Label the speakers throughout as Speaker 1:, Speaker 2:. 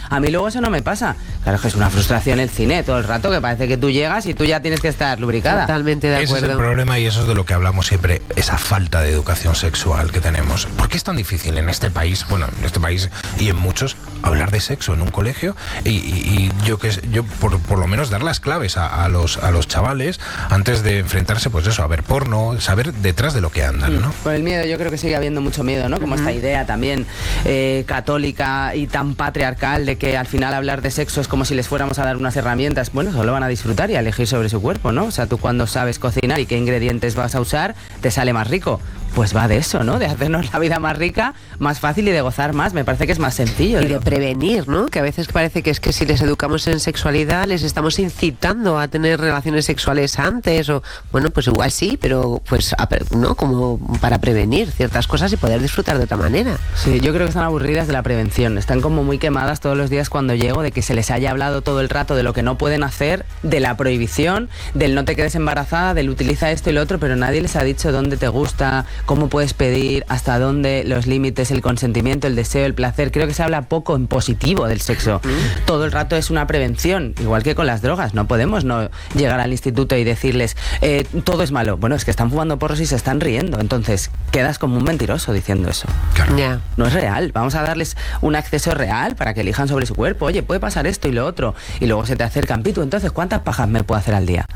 Speaker 1: A mí luego eso no me pasa. Claro, es que es una frustración el cine todo el rato, que parece que tú llegas y tú ya tienes que estar lubricada.
Speaker 2: Totalmente de acuerdo.
Speaker 3: Ese es el problema y eso es de lo que hablamos siempre, esa falta de educación sexual que tenemos. ¿Por qué es tan difícil en este país, bueno, en este país y en muchos, hablar de sexo en un colegio y yo por lo menos dar las claves a los chavales antes de enfrentarse, pues eso, a ver porno, saber detrás de lo que andan, ¿no?
Speaker 1: Por el miedo, yo creo que sigue habiendo mucho miedo, ¿no? Como esta idea también católica y tan patriarcal de que al final hablar de sexo es como si les fuéramos a dar unas herramientas. Bueno, solo van a disfrutar y a elegir sobre su cuerpo, ¿no? O sea, tú cuando sabes cocinar y qué ingredientes vas a usar, te sale más rico. Pues va de eso, ¿no? De hacernos la vida más rica, más fácil y de gozar más. Me parece que es más sencillo.
Speaker 2: Y de prevenir, ¿no? Que a veces parece que es que si les educamos en sexualidad les estamos incitando a tener relaciones sexuales antes o, bueno, pues igual sí, pero pues, ¿no? Como para prevenir ciertas cosas y poder disfrutar de otra manera.
Speaker 1: Sí, yo creo que están aburridas de la prevención. Están como muy quemadas todos los días cuando llego de que se les haya hablado todo el rato de lo que no pueden hacer, de la prohibición, del no te quedes embarazada, del utiliza esto y lo otro, pero nadie les ha dicho dónde te gusta, cómo puedes pedir, hasta dónde, los límites, el consentimiento, el deseo, el placer. Creo que se habla poco en positivo del sexo. Todo el rato es una prevención, igual que con las drogas. No podemos no llegar al instituto y decirles todo es malo. Bueno, es que están fumando porros y se están riendo. Entonces quedas como un mentiroso diciendo eso.
Speaker 3: Claro.
Speaker 2: Ya.
Speaker 1: No es real. Vamos a darles un acceso real para que elijan sobre su cuerpo. Oye, puede pasar esto y lo otro. Y luego se te acercan, Pitu, entonces ¿cuántas pajas me puedo hacer al día?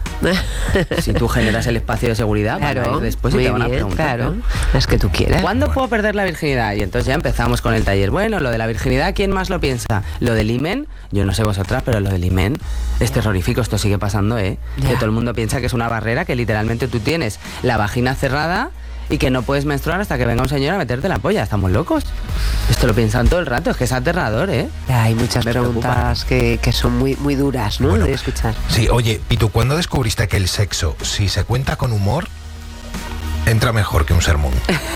Speaker 1: Si tú generas el espacio de seguridad,
Speaker 2: Claro,
Speaker 1: van a ir después y
Speaker 2: muy
Speaker 1: te van a
Speaker 2: bien,
Speaker 1: preguntar,
Speaker 2: claro.
Speaker 1: ¿no?
Speaker 2: Las que tú quieras.
Speaker 1: ¿Cuándo puedo perder la virginidad? Y entonces ya empezamos con el taller. Bueno, lo de la virginidad, ¿quién más lo piensa? Lo del himen, yo no sé vosotras, pero lo del himen es terrorífico. Esto sigue pasando, ¿eh?
Speaker 2: Ya.
Speaker 1: Que todo el mundo piensa que es una barrera, que literalmente tú tienes la vagina cerrada y que no puedes menstruar hasta que venga un señor a meterte la polla. ¿Estamos locos? Esto lo piensan todo el rato, es que es aterrador, ¿eh?
Speaker 2: Hay muchas
Speaker 1: Me
Speaker 2: preguntas que son muy, muy duras, ¿no?
Speaker 3: Bueno,
Speaker 2: de escuchar.
Speaker 3: Sí, oye, Pitu, ¿cuándo descubriste que el sexo, si se cuenta con humor, entra mejor que un sermón?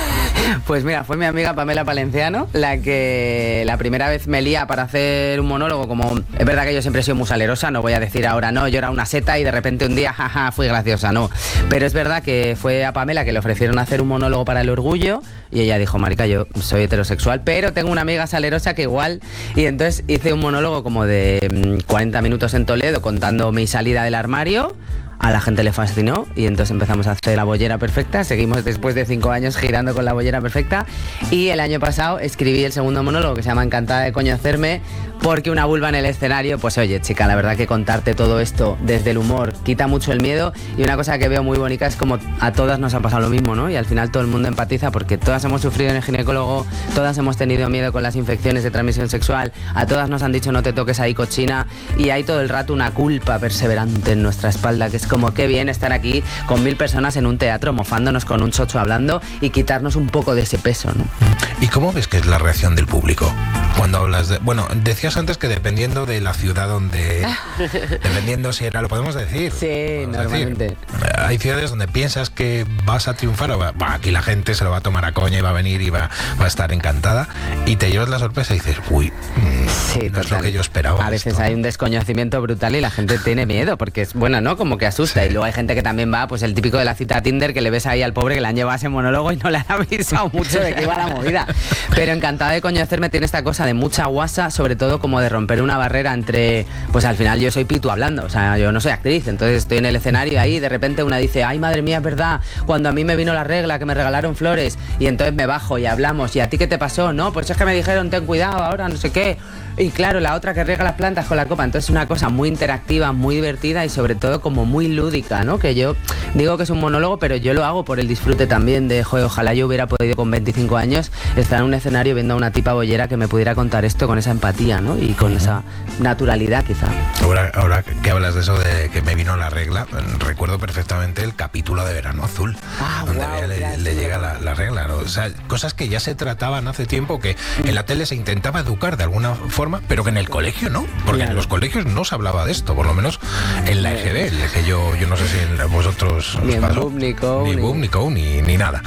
Speaker 1: Pues mira, fue mi amiga Pamela Palenciano la que la primera vez me lía para hacer un monólogo. Como es verdad que yo siempre he sido muy salerosa, no voy a decir ahora no, yo era una seta y de repente un día jaja fui graciosa, no. Pero es verdad que fue a Pamela que le ofrecieron hacer un monólogo para El Orgullo y ella dijo, marica, yo soy heterosexual, pero tengo una amiga salerosa que igual. Y entonces hice un monólogo como de 40 minutos en Toledo contando mi salida del armario. A la gente le fascinó y entonces empezamos a hacer la bollera perfecta. Seguimos después de 5 años girando con la bollera perfecta. Y el año pasado escribí el segundo monólogo que se llama Encantada de conocerme, porque una vulva en el escenario, pues oye, chica, la verdad que contarte todo esto desde el humor quita mucho el miedo. Y una cosa que veo muy bonita es como a todas nos ha pasado lo mismo, ¿no? Y al final todo el mundo empatiza porque todas hemos sufrido en el ginecólogo, todas hemos tenido miedo con las infecciones de transmisión sexual, a todas nos han dicho no te toques ahí, cochina, y hay todo el rato una culpa perseverante en nuestra espalda, que es como qué bien estar aquí con 1000 personas en un teatro mofándonos con un chocho hablando y quitarnos un poco de ese peso, ¿no?
Speaker 3: ¿Y cómo ves que es la reacción del público cuando hablas de... Bueno, decías antes que dependiendo de la ciudad donde... dependiendo si era... ¿Lo podemos decir?
Speaker 1: Sí, normalmente.
Speaker 3: Hay ciudades donde piensas que vas a triunfar o aquí la gente se lo va a tomar a coña y va a venir y va a estar encantada y te llevas la sorpresa y dices, uy,
Speaker 1: sí,
Speaker 3: no es lo que yo esperaba.
Speaker 1: A veces
Speaker 3: esto.
Speaker 1: hay un desconocimiento brutal y la gente tiene miedo porque es, bueno, ¿no? Como que asusta. Sí. Y luego hay gente que también va, pues el típico de la cita a Tinder, que le ves ahí al pobre que le han llevado ese monólogo y no le han avisado mucho de que iba la movida. Pero Encantada de conocerme tiene esta cosa de mucha guasa, sobre todo como de romper una barrera entre, pues al final yo soy Pitu hablando, o sea, yo no soy actriz, entonces estoy en el escenario ahí y de repente una dice, ay madre mía, es verdad, cuando a mí me vino la regla, que me regalaron flores, y entonces me bajo y hablamos, ¿y a ti qué te pasó? No, pues es que me dijeron, ten cuidado ahora, no sé qué. Y claro, la otra que riega las plantas con la copa. Entonces es una cosa muy interactiva, muy divertida y sobre todo como muy lúdica, ¿no? Que yo digo que es un monólogo, pero yo lo hago por el disfrute también de, joder, ojalá yo hubiera podido con 25 años estar en un escenario viendo a una tipa bollera que me pudiera contar esto con esa empatía, ¿no? Y con esa naturalidad, quizá.
Speaker 3: Ahora que hablas de eso de que me vino la regla, recuerdo perfectamente el capítulo de Verano Azul, donde wow, le llega la regla, ¿no? O sea, cosas que ya se trataban hace tiempo, que en la tele se intentaba educar de alguna forma, pero que en el colegio no, porque claro, en los colegios no se hablaba de esto, por lo menos en la EGB, que yo no sé si en vosotros
Speaker 1: ni
Speaker 3: os pasó.
Speaker 1: Ni
Speaker 3: Boom, ni nada.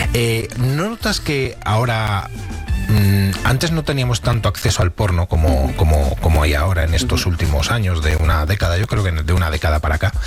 Speaker 3: ¿No notas que ahora antes no teníamos tanto acceso al porno como hay ahora en estos últimos años, de una década, yo creo que de una década para acá.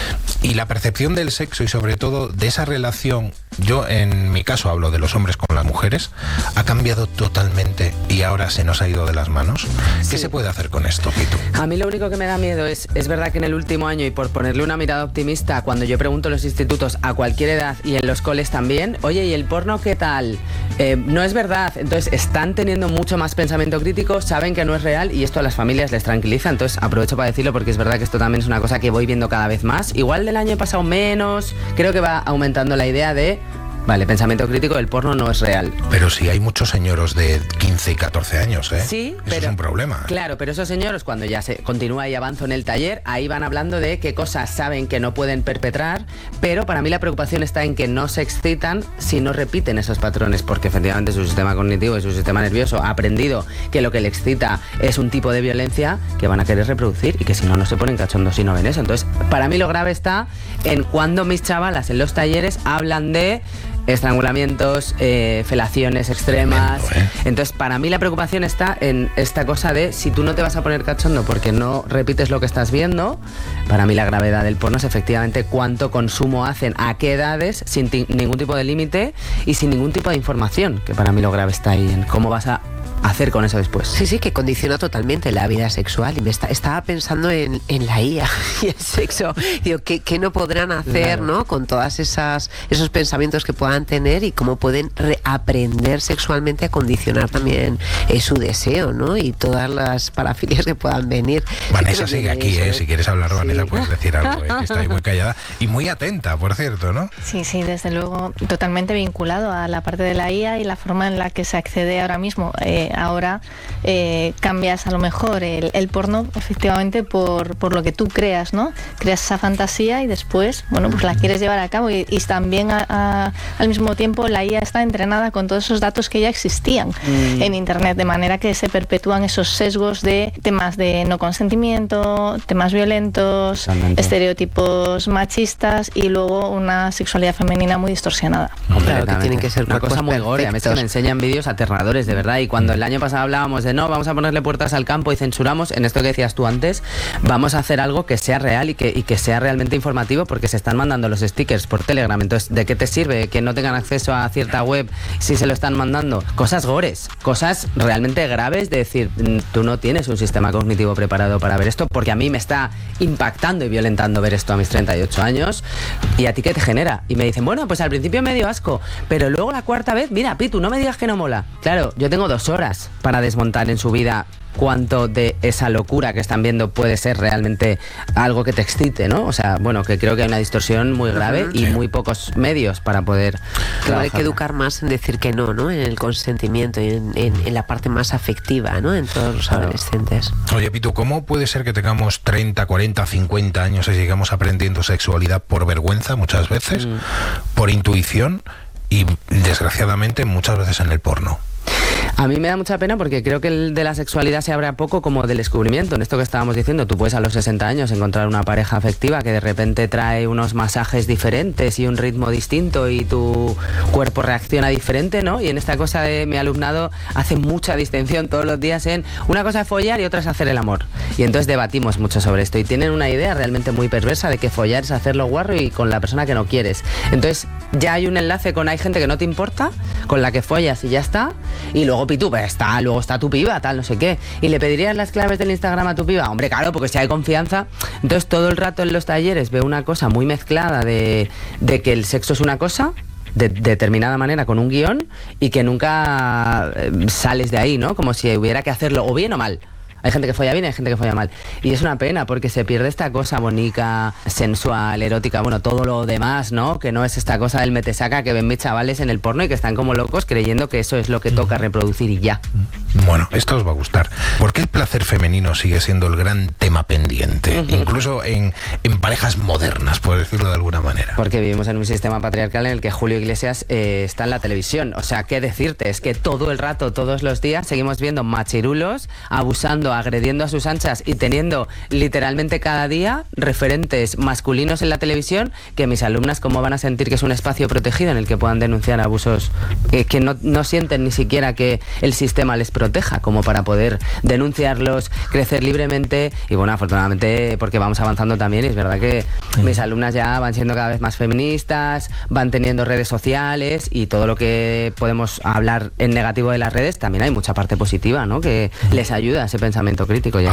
Speaker 3: Y la percepción del sexo y sobre todo de esa relación, yo en mi caso hablo de los hombres con las mujeres, ha cambiado totalmente y ahora se nos ha ido de las manos. ¿Qué se puede hacer con esto, Pitu?
Speaker 1: A mí lo único que me da miedo es verdad que en el último año, y por ponerle una mirada optimista, cuando yo pregunto en los institutos a cualquier edad y en los coles también, oye, ¿y el porno qué tal? No es verdad. Entonces están teniendo mucho más pensamiento crítico, saben que no es real y esto a las familias les tranquiliza. Entonces aprovecho para decirlo porque es verdad que esto también es una cosa que voy viendo cada vez más. Igual del año pasado menos, creo que va aumentando la idea de... Vale, pensamiento crítico, el porno no es real.
Speaker 3: Pero sí hay muchos señoros de 15 y 14 años, ¿eh?
Speaker 1: Sí,
Speaker 3: eso es un problema.
Speaker 1: Claro, pero esos señores, cuando ya se continúa y avanzo en el taller, ahí van hablando de qué cosas saben que no pueden perpetrar, pero para mí la preocupación está en que no se excitan si no repiten esos patrones, porque efectivamente su sistema cognitivo y su sistema nervioso ha aprendido que lo que le excita es un tipo de violencia que van a querer reproducir y que si no, no se ponen cachondos si no ven eso. Entonces, para mí lo grave está en cuando mis chavalas en los talleres hablan de estrangulamientos, felaciones extremas.
Speaker 3: Tremendo, ¿eh?
Speaker 1: Entonces, para mí la preocupación está en esta cosa de si tú no te vas a poner cachondo porque no repites lo que estás viendo. Para mí la gravedad del porno es efectivamente cuánto consumo hacen, a qué edades, sin ningún tipo de límite y sin ningún tipo de información, que para mí lo grave está ahí en cómo vas a hacer con eso después.
Speaker 2: Sí, que condiciona totalmente la vida sexual. Y estaba pensando en la IA y el sexo. Digo, ¿qué no podrán hacer, claro, ¿no? Con todas esos pensamientos que puedan tener y cómo pueden reaprender sexualmente a condicionar también su deseo, ¿no? Y todas las parafilias que puedan venir.
Speaker 3: Vanessa sigue aquí, ¿eh? Si quieres hablar, sí, Vanessa, puedes decir algo, que está ahí muy callada y muy atenta, por cierto, ¿no?
Speaker 4: Sí, desde luego, totalmente vinculado a la parte de la IA y la forma en la que se accede ahora mismo. Ahora cambias a lo mejor el porno efectivamente por lo que tú creas, ¿no? Creas esa fantasía y después, bueno, pues la quieres llevar a cabo y también al mismo tiempo la IA está entrenada con todos esos datos que ya existían en Internet, de manera que se perpetúan esos sesgos de temas de no consentimiento, temas violentos, estereotipos machistas y luego una sexualidad femenina muy distorsionada.
Speaker 2: Claro, que tienen que ser
Speaker 1: una cosa muy gore. A mí me enseñan vídeos aterradores, de verdad, y cuando el año pasado hablábamos de no, vamos a ponerle puertas al campo y censuramos, en esto que decías tú antes, vamos a hacer algo que sea real y que sea realmente informativo, porque se están mandando los stickers por Telegram. Entonces, ¿de qué te sirve que no tengan acceso a cierta web si se lo están mandando? Cosas gores, cosas realmente graves de decir, tú no tienes un sistema cognitivo preparado para ver esto, porque a mí me está impactando y violentando ver esto a mis 38 años. ¿Y a ti qué te genera? Y me dicen, bueno, pues al principio me dio asco, pero luego la cuarta vez, mira, Pitu, no me digas que no mola. Claro, yo tengo 2 horas para desmontar en su vida cuánto de esa locura que están viendo puede ser realmente algo que te excite, ¿no? O sea, bueno, que creo que hay una distorsión muy grave y muy pocos medios para poder
Speaker 2: Claro, hay que educar más en decir que no, ¿no? En el consentimiento y en la parte más afectiva, ¿no? En todos los adolescentes.
Speaker 3: Oye, Pitu, ¿cómo puede ser que tengamos 30, 40, 50 años y sigamos aprendiendo sexualidad por vergüenza muchas veces, por intuición y desgraciadamente muchas veces en el porno?
Speaker 1: A mí me da mucha pena porque creo que el de la sexualidad se abre a poco como del descubrimiento. En esto que estábamos diciendo, tú puedes a los 60 años encontrar una pareja afectiva que de repente trae unos masajes diferentes y un ritmo distinto y tu cuerpo reacciona diferente, ¿no? Y en esta cosa de mi alumnado hace mucha distinción todos los días en una cosa es follar y otra es hacer el amor. Y entonces debatimos mucho sobre esto y tienen una idea realmente muy perversa de que follar es hacerlo guarro y con la persona que no quieres. Entonces ya hay un enlace con hay gente que no te importa, con la que follas y ya está, y luego Pitu, pues luego está tu piba, tal, no sé qué. ¿Y le pedirías las claves del Instagram a tu piba? Hombre, claro, porque si hay confianza. Entonces todo el rato en los talleres veo una cosa muy mezclada de que el sexo es una cosa de determinada manera con un guión y que nunca sales de ahí, ¿no? Como si hubiera que hacerlo o bien o mal. Hay gente que folla bien y hay gente que folla mal. Y es una pena porque se pierde esta cosa bonita, sensual, erótica, bueno, todo lo demás, ¿no? Que no es esta cosa del metesaca que ven mis chavales en el porno y que están como locos creyendo que eso es lo que toca reproducir y ya.
Speaker 3: Bueno, esto os va a gustar. ¿Por qué el placer femenino sigue siendo el gran tema pendiente? Incluso en parejas modernas, por decirlo de alguna manera.
Speaker 1: Porque vivimos en un sistema patriarcal en el que Julio Iglesias está en la televisión. O sea, ¿qué decirte? Es que todo el rato, todos los días, seguimos viendo machirulos abusando agrediendo a sus anchas y teniendo literalmente cada día referentes masculinos en la televisión, que mis alumnas cómo van a sentir que es un espacio protegido en el que puedan denunciar abusos que no sienten ni siquiera que el sistema les proteja como para poder denunciarlos, crecer libremente. Y bueno, afortunadamente, porque vamos avanzando también, y es verdad que mis alumnas ya van siendo cada vez más feministas, van teniendo redes sociales, y todo lo que podemos hablar en negativo de las redes, también hay mucha parte positiva, ¿no? Que les ayuda a ese pensamiento crítico. Ya.